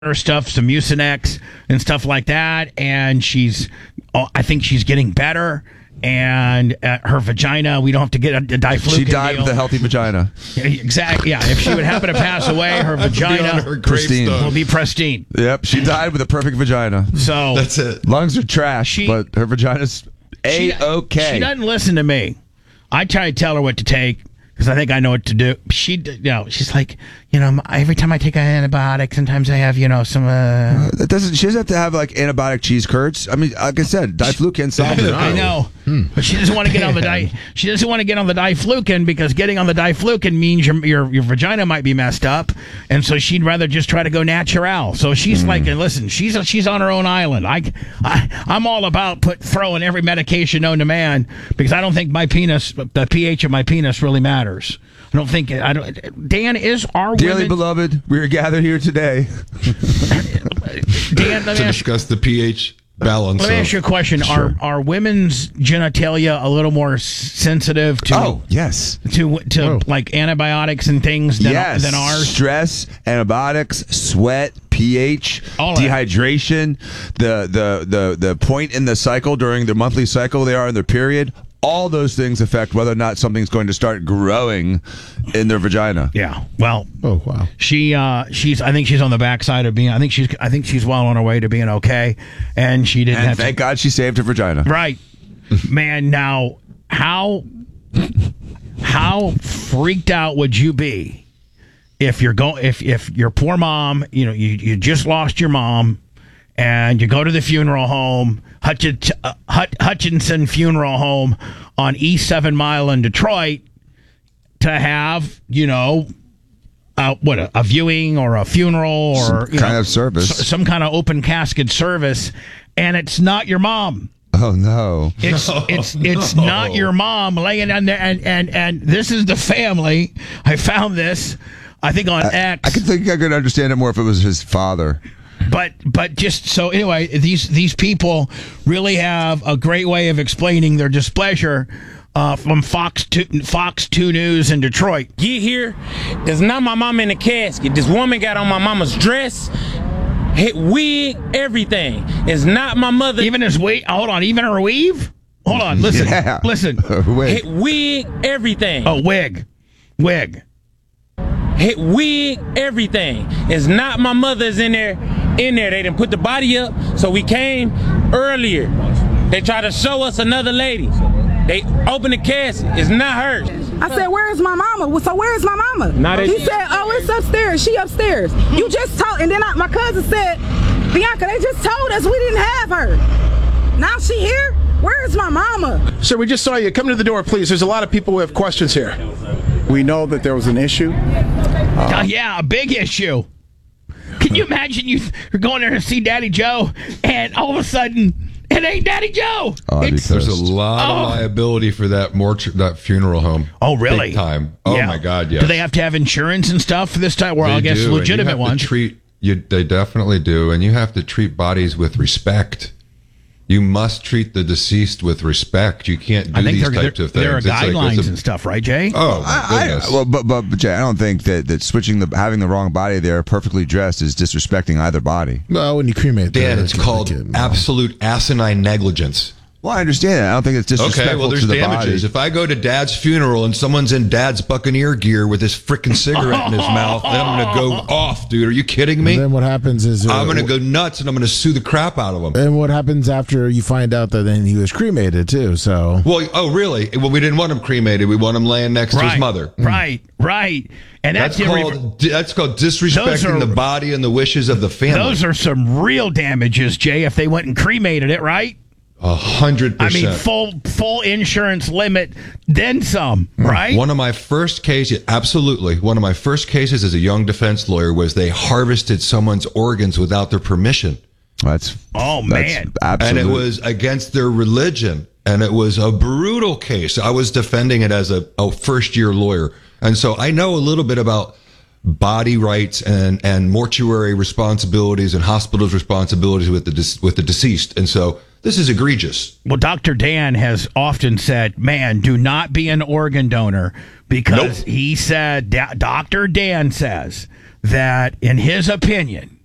her stuff, some Mucinex and stuff like that, and I think she's getting better. And her vagina, we don't have to get a diflucan. She died with a healthy vagina. Exactly. Yeah. If she would happen to pass away, her vagina will be pristine. Yep. She died with a perfect vagina. So that's it. Lungs are trash, but her vagina's A-okay. She doesn't listen to me. I try to tell her what to take because I think I know what to do. She's like, every time I take an antibiotic, sometimes I have, some. She doesn't have to have like antibiotic cheese curds. I mean, like I said, diflucan solves it. I know, but she doesn't want to get on the She doesn't want to get on the diflucan because getting on the diflucan means your vagina might be messed up, and so she'd rather just try to go natural. So she's like, listen, she's on her own island. I'm all about throwing every medication known to man because I don't think the pH of my penis really matters. I don't think. Dan, is our dearly beloved, we are gathered here today, Dan, to discuss the pH balance. Let me ask you a question: Sure. Are women's genitalia a little more sensitive to? Oh, yes. To like antibiotics and things than ours? Stress, antibiotics, sweat, pH, dehydration, the point in the cycle during their monthly cycle they are in their period. All those things affect whether or not something's going to start growing in their vagina. Yeah. Well. Oh wow. I think she's on the backside of being. I think she's well on her way to being okay, and she didn't. And thank God she saved her vagina. Right. Man. Now, how freaked out would you be if your poor mom, you just lost your mom, and you go to the funeral home, Hutchinson Funeral Home on East 7 Mile in Detroit, to have, a viewing or a funeral or some kind of service, some kind of open casket service, and it's not your mom. Oh no! It's not your mom laying down there, and this is the family. I found this, I think on X. I could understand it more if it was his father. But just so anyway, these people really have a great way of explaining their displeasure from Fox 2 News in Detroit. Get here, there's not my mama in the casket. This woman got on my mama's dress, wig, everything. It's not my mother. Even his wig. Hold on, even her weave. Hold on, listen, listen. Wig, everything. Oh, wig. Wig, everything. It's not my mother's in there. They didn't put the body up, so we came earlier. They tried to show us another lady. They opened the casket. It's not hers. I said, where's my mama? So where's my mama? He said, oh, it's upstairs. She upstairs. You just told, and then my cousin said, Bianca, they just told us we didn't have her. Now she here? Where's my mama? Sir, we just saw you. Come to the door, please. There's a lot of people who have questions here. We know that there was an issue. Yeah, a big issue. Can you imagine you're going there to see Daddy Joe, and all of a sudden, it ain't Daddy Joe? There's a lot of liability for that funeral home. Oh, really? Big time. Oh, my God, yes. Do they have to have insurance and stuff for this time? Well, I guess legitimate ones. They definitely do, and you have to treat bodies with respect. You must treat the deceased with respect. You can't do these types of things. There are guidelines and stuff, right, Jay? Oh, my goodness. But Jay, I don't think that having the wrong body there, perfectly dressed, is disrespecting either body. No, when you cremate, Dan, it's called absolute asinine negligence. Well, I understand that. I don't think it's disrespectful Okay, well, there's to the damages. body. If I go to Dad's funeral and someone's in Dad's Buccaneer gear with his freaking cigarette in his mouth, then I'm going to go off, dude. Are you kidding me? And then what happens is... I'm going to go nuts, and I'm going to sue the crap out of him. And what happens after you find out that then he was cremated, too, so... Well, oh, really? Well, we didn't want him cremated. We want him laying next to his mother. Right. And that's called disrespecting the body and the wishes of the family. Those are some real damages, Jay, if they went and cremated it, right? 100%. I mean, full insurance limit, then some, right? One of my first cases, absolutely. One of my first cases as a young defense lawyer was they harvested someone's organs without their permission. Man. Absolutely. And it was against their religion. And it was a brutal case. I was defending it as a first-year lawyer. And so I know a little bit about body rights and mortuary responsibilities and hospitals' responsibilities with the deceased. And so this is egregious. Well, Dr. Dan has often said, man, do not be an organ donor because he said, Dr. Dan says that in his opinion,